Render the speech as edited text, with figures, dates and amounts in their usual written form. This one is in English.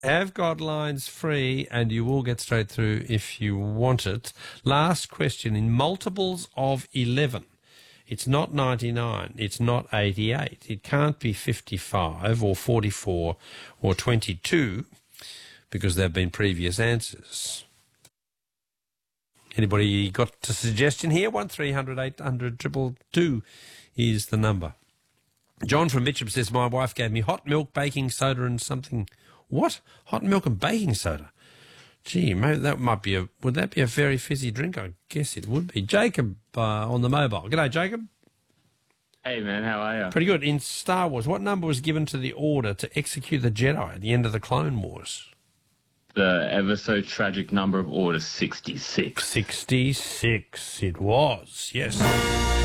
Have got lines free, and you will get straight through if you want it. Last question. In multiples of 11, it's not 99, it's not 88. It can't be 55 or 44 or 22 because there have been previous answers. Anybody got a suggestion here? 1300 800 222 is the number. John from Mitcham says, my wife gave me hot milk, baking soda and something. What? Hot milk and baking soda? Gee, maybe that might be would that be a very fizzy drink? I guess it would be. Jacob on the mobile. G'day, Jacob. Hey, man, how are you? Pretty good. In Star Wars, what number was given to the order to execute the Jedi at the end of the Clone Wars? The ever so tragic number of Order 66. 66 it was, yes.